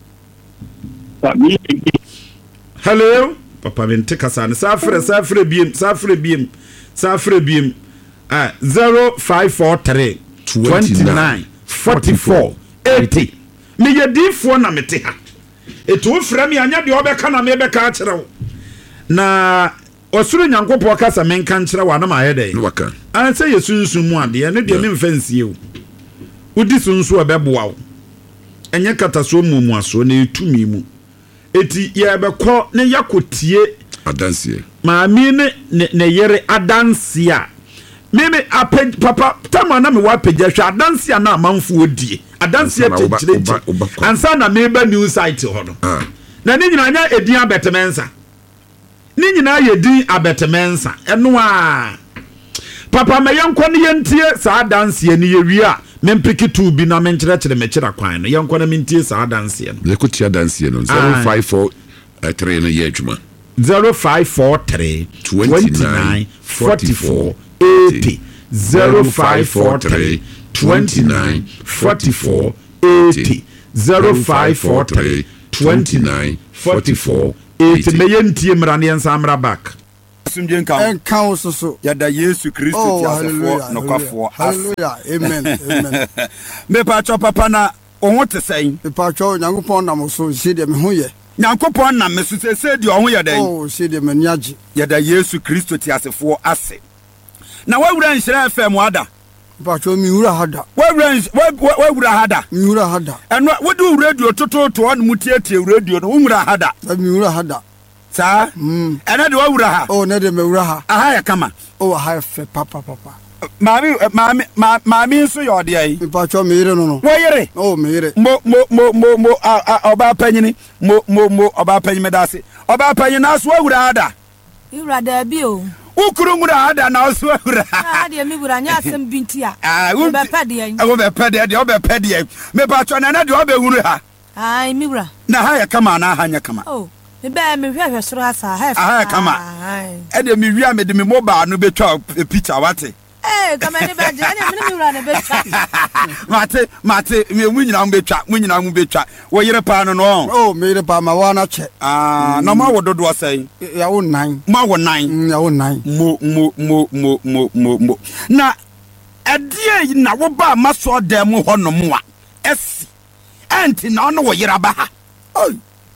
you hello papa ben tekasa ne safre safre biem safre biem safre biem ah zero five four three twenty-nine forty-four eighty me yedifo na mete ha eto frɛ me anya de obɛka na me bɛka kyerɛw na osuru nyankopɔ kasa menka nkyerɛ wa na ma yɛ dɛ no waka an sɛ yesunsun mu ade ne de me mfansie o udi sunsu obɛboa wo enye kataso mumu aso na etumi mu eti ye bɛkɔ ne yakotie adansie maami ne ne yere adansie a meme apɛ papa tama na me wa pɛgya hwɛ adansie na amanfo odie adansie kyekyerechi ansa na meba new site ho no na ne nyina nya edin abetemensa ne nyina yɛ din abetemensa ɛno a papa me yankɔ ne yentie saa adansie ne yewie a mempiki tu bi na menkyerɛkyerɛ mekyerɛ kwan no yankɔ na mentie saa adansie no lekotie adansie no zero five four three no yɛ adwuma zero five four three twenty-nine forty-four eighty zero five four three twenty-nine forty-four eighty zero five four three twenty-nine forty-four eighty. Meye ntie mra ne nsa mra back. Asumdie nka. Enka wo soso. Yada Yesu Kristo ti asefo no kwafo. Hallelujah. Amen. Amen. Me pa cho papa na ohun te sen. Me pa cho Nyankopon nam so se de me ho ye. Nyankopon nam me so se se de ohun ye den. Oh, se de me niaje. Yada Yesu Kristo ti asefo ase. Na wawura nhira F M ada. Pa cho mi wura hada. Wawura wawura hada. Mi wura hada. Eno wodu radio toto to on mutietie radio no wura hada. Mi wura hada. Sa mm ena de wawura ha. Oh, na de me wura ha. Aha ya kama. Oh, ha fe papa papa. Mami mami mami so yo de ai. Mi pa cho me yire no no. Wo yire. Oh, me yire. Mo mo mo mo mo oba panyini mo mo mo oba panyime dase. Oba panyina so wawura hada. Wura da bi o. Ukuru ngura hada na so wawura. Ah, de mi wura nya asem bintia. Ah, wo be pede ai. Wo be pede de wo be pede ai. Me pa cho na na de wo be wuru ha. Ai mi wura. Na ha ya kama na ha nya kama. Oh. Me be me hwehwe soro asa ha. Ah, kama. E de mi wia me de me mobile no be twa picture wate. Eh, kama ni ba je, ani me wura na be twa. Mate, mate, me mu nyina mu be twa, mu nyina mu be twa. Wo yire pa no no. Oh, me yire pa ma wa na che. Ah, na ma wo dodo asai. Ya wo nine. Ma wo nine. Ya wo nine. Mo mo mo mo mo mo mo. Na edie na wo ba maso dem ho no mo a. Esi. Enti na no wo yire ba ha. Oh.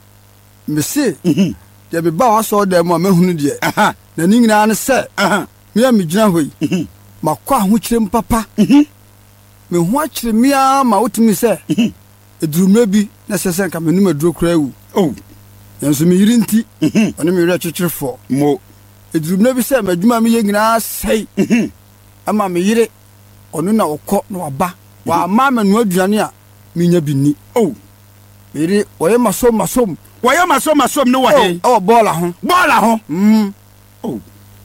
Me se. Mhm. De be ba wa so dem a mahunu de. Aha. Na ni nyina ne se. Aha. Me am gyina hoi. Mhm. Makwa ho kyerem papa. Mhm. Me ho akyere mia ma wotimi se. Mhm. Edurumra bi na sese nka menum aduro kra wu. Oh. Yanso me yiri nti. Mhm. Oni me yiri akyekyerefo. Mo. Edurumra bi se madwuma me ye nyina sei. Mhm. Ama me yire onu na okọ na waba. Wa ama me no aduane a me nya bi ni. Oh. Me yire oye masom masom. Waya maso maso no wa he. Oh, bola ho. Bola ho. Mm. Oh.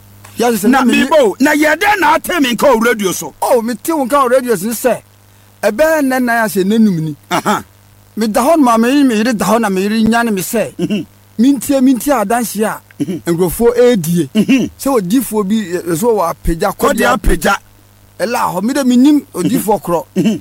Ya se na mi bo na yede na atemi nka o radio so. Oh, me ti won ka o radio so se. Ebe na na ya se nanum ni. Aha. Me da hon ma me me yire da hon na me yire nya ne me se. Mintie mintie adanhye a. Engrofo edie. Se odifo bi so wa peja kodia peja. Ela ho me de minim odifo kro.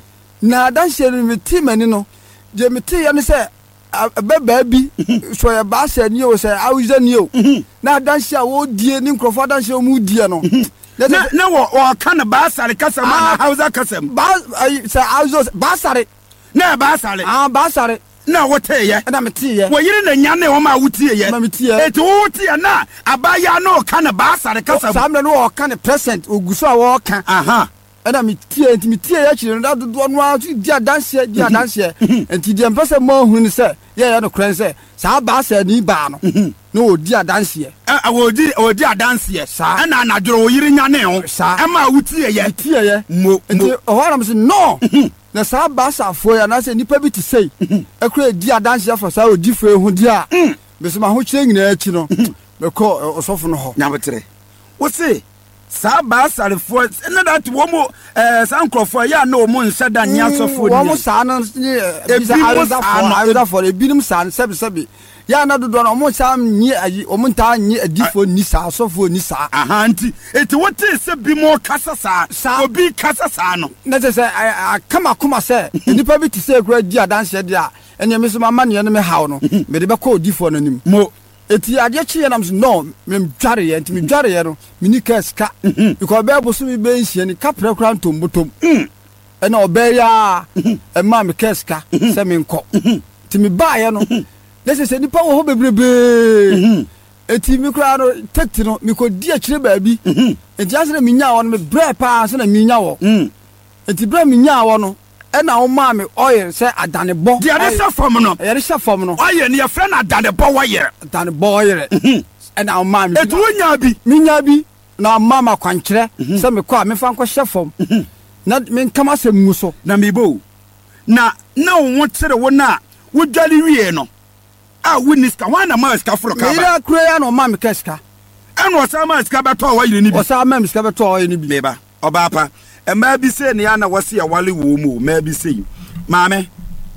Na adanhye me ti mani no. Je me ti ya ne se baba bi so ya ba se ni o se awuza ni o na danhye a wo die ni nkrofo danhye o mu die no na na wo wo kan ba sare kasa ma na hausa kasa ba se awuza ba sare na ba sare ah ba sare na wo te ye na me te ye wo yire na nya na wo ma wo te ye na me te ye e to wo te ye na abaya na o kan ba sare kasa samle no o kan present oguso a wo kan aha ena mi tie enti mi tie ya chire no do no a di adanse di adanse enti di empese mo hu ni se ye ya no kran se sa ba sa ni ba no no odi adanse e odi odi adanse sa na na dro wo yiri nya ne ho e ma wutie ye tie ye mo enti o ha na me se no na sa ba sa fo ya na se nipa bi ti sei e kura di adanse for sa odi fo hu di a me se ma ho chire nyina achi no me ko osofo no ho nya betre wo se sa ba sare fo na that wo mo eh san krofo ya na o mo nsa da nya sofo ni wo mo sa na e bi sa awda fo awda fo e binim sa sebe sebe ya na dodo na o mo sa nyi ayi o mo nta nyi adifo ni sa sofo ni sa aha nti eti wote se bi mo kasa sa obi kasa sa no na se se kama kuma se nipa bi ti se kura di adanse dia enya me so mama ne no me hawo no me de be ko odifo no nim mo eti ade chi ya nam no me dware ye enti me dware ye no me ni kaska because be boso mi be nhie ni kapre kra ntombotom e na obe ya e ma me kaska se me nko ti me ba ye no lese se nipa wo ho bebrebe eti mi kra no tekti no mi ko di akire ba bi enti ase na me nya wo no me bre pa ase na me nya wo enti bre me nya wo no e na wo ma me oil se adane bo di ade se fom no e re se fom no oil ne ye friend adane bo wa yere adane bo yere e na wo ma me etu nya bi mi nya bi na mama kwankere se me kwa me fa nko hye fom na me kama se mu so na me bo na na wo tere wo na wo dwali wie no a winiska wana ma ska furo ka ba ira kure ya no ma me keska eno osa ma ska beto wa yire ni bi osa ma me ska beto wa yire ni bi meba oba pa emma bi se ne ya na wose ya wale wo mu ma bi se maame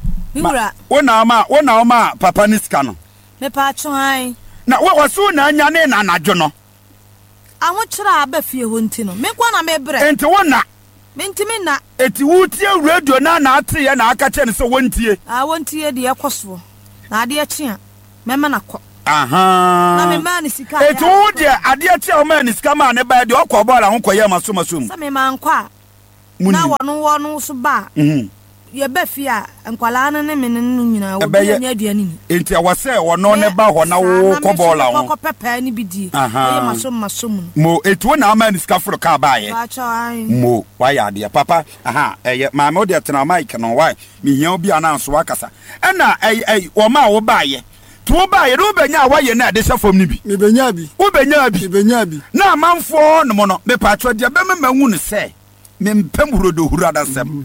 Miura wona ma wona ma papa ni ska no me pa cho han na wo wasu na anya ne na anadwo no aho kyerɛ aba fie ho nti no me kwa na me brɛ enti wona me ntimi na eti wutie radio na na ate ye na aka kyɛ ne sɛ wontie a wontie de ekoso na ade akye a mema na kɔ aha na me ma ne sika eti wo de ade akye o ma ne sika ma ne ba de okɔ bɔɔla ho kɔyɛ maso maso mu sa me ma nkɔ a na wɔno wɔno so ba mhm ye ba fie a nkwala no ne me ne no nyina wo bi nya aduane ni enti a wɔsɛ wɔno ne ba hɔ na wo kɔ bɔɔla ho kɔ pepa ni bi die ye maso maso mu mo eti wo na ma ne sika foro ka ba ye ba cha mo wa ya de papa aha eye ma me de tena mic no wa me hia obi ananso wakasa ɛna ɛy ɛy wo ma wo ba ye to wo ba ye no benya wa ye na de hyɛfom ni bi me benya bi wo benya bi me benya bi na amanfo no mo no me pa tro de be me mahu ne sɛ me mpem hurodo hurada sɛm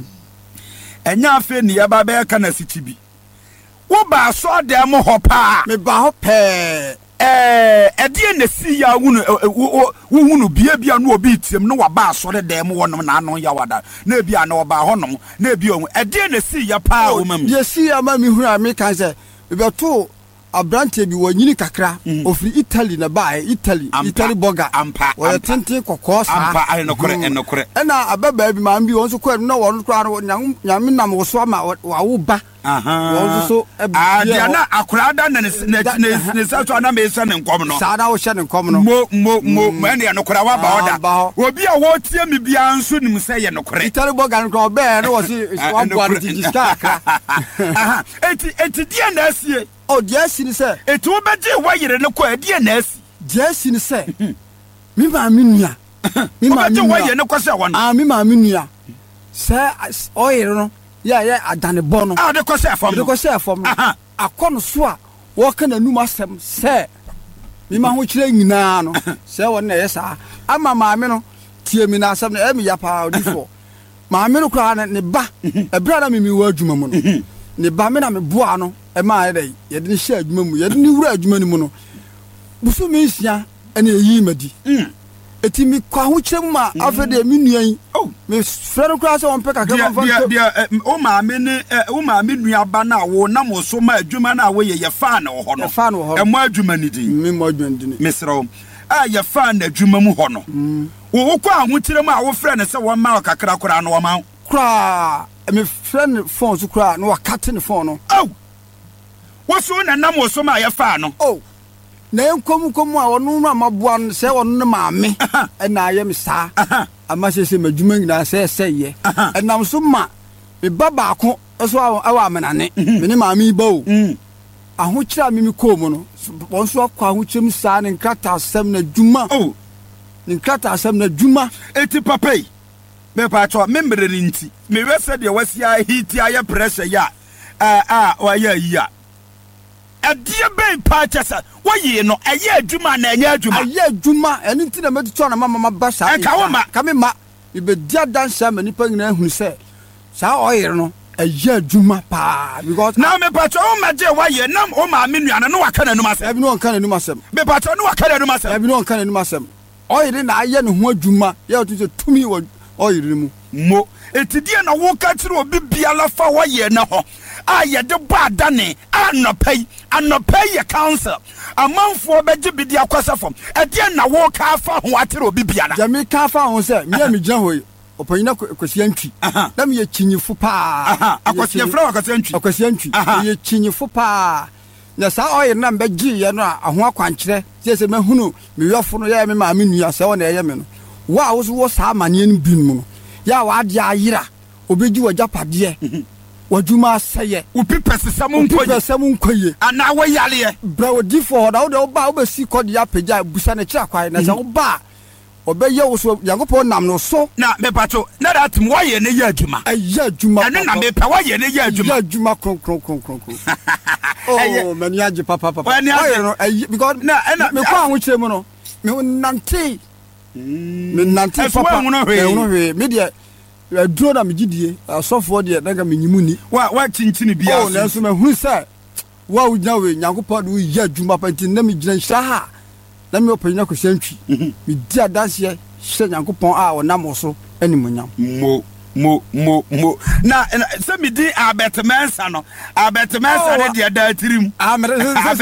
enya afi ne ya ba be ka na siti bi wo ba so de mo hɔ pa me ba hɔ pɛ eh ɛde na si ya wunu wo wunu bia bia no obi tiem no wa ba so de dem wonom na ano ya wada na bia na oba honom na bia ohun ɛde na si ya pa wo mam ye si ya ma mi hu a me kan sɛ me beto abrante bi wanyini kakra ofri Italy na ba Italy Italy burger ampa wo tenten kokɔ sa ampa ai no kore no kore ɛna ababa bi ma bi won so kɔ no won kora no nyame nam wo so ma wa wo ba aha won so ah dia na akora da na ne ne sa so na me sa ne nkom no sa da wo hye ne nkom no mo mo mo ɛne no kora wa ba oda obi a wo tie me bia nso nim sɛ ye no kore Italy burger no be no wo si one board ti jiska aha eti eti dia na asie o dia si ni sɛ eti wo be je wa yire ne kɔ dia na asi dia si ni sɛ mi ma mi nua mi ma mi nua wo ye ne kɔ sɛ won ah mi ma mi nua sɛ o yire no ya ya adane bɔ no ah de kɔ sɛ fam de kɔ sɛ fam no akɔ no so a wo ka na num asɛm sɛ mi ma ho kyerɛ nyinaa no sɛ won na yɛ saa ama maame no tie mi na asɛm na e mi ya pa odifo maame no kura ne ba ebra na mi mi wa adwuma mu no ne ba me na me boa no e ma yɛ yɛ de ne hyɛ adwuma mu yɛ de ne wura adwuma ni mu no busu mi nsia ene yi madi eti mi kwa ho kyerɛ mu ma afede mi nuan me frɛ no kura sɛ wɔn pɛ kakra ma dia dia o maame ne o maame nua ba na wo na mo so ma adwuma na wo yɛ yɛ fa na wo hɔ no fa na wo hɔ e mo adwuma ni din me mo adwuma din me srɛ a yɛ fa na adwuma mu hɔ no wo wo kwa ho kyerɛ mu a wo frɛ ne sɛ wɔn ma kakra kora no wɔn ma kura me frɛ ne phone so kura no wakate ne phone no oh wo so na nam wo so ma yɛ fa no oh na enkom kom a wono no amaboa no sɛ wono ne maame ɛna ayɛ me saa ama sɛ sɛ madwuma nyina sɛ sɛ yɛ ɛnam so ma me ba baako so awa amenane me ne maame ba o aho kyerɛ me me kom no won so akɔ aho kyerɛ me saa ne nkrata asɛm na dwuma oh ne nkrata asɛm na dwuma eti papai me pa to me mbre ni nti me wese de wasia hiti aye pressure ya a a wa ya ya adie ben pa chesa wo yi no aye adwuma na anya adwuma aye adwuma eni nti na metuto na mama ba sa e ka wo ma ka me ma me be dia dansa ma nipa nyina hu se sa oyere no aye adwuma pa because na me pa to o ma je wa ye nam o ma me nuana no waka na num asem e bi no kan na num asem me pa to no waka na num asem e bi no kan na num asem oyere na aye ne ho adwuma ye o to tumi wo oyere mu mo etidie na wo ka kire obi biala fa wo ye na ho a ye de ba dane anopai anopai ye council amanfo beje bidi akwasa fam ede na wo ka fa ho atere obi biala jami ka fa ho se me me gyan hoyi opanyina kwasiya ntwi na me ye kinyifo pa akwasiya fra akwasiya ntwi akwasiya ntwi ye kinyifo pa na sa oye na mbeji ye no aho akwankyere se se mahunu me yofo no ye me ma me nua se wo na ye me no wa wo so wo sa amane no bi mu no ya wa ade ayira obeji wajapade wadwuma seye upi pesesam nkoye pesesam nkoye ana wo yale bra wodi for da wo da wo ba wo be si kodi apagya busa na kira kwai na se wo ba obeye wo so yankopɔ nam no so na me pato na that mo ye ne ya adwuma ayi adwuma ene na me pa wo ye ne ya adwuma ya adwuma kron kron kron kron oh mani age papa papa no because na me kwa ho kyerɛ mu no me nante me nante papa me no hwe me de aduro na me gidie asofo de daga me nyimu ni wa wa chinchini bia oh na so me hu sɛ wa unya we nyankopɔ do ya adwuma pa nti na me gyina nhya ha na me opanyina ko sentwi me di adanse hye nyankopɔn a wonam so animunyam mo mo mo mo na se me di abetmensa no abetmensa de de da tirim ah me se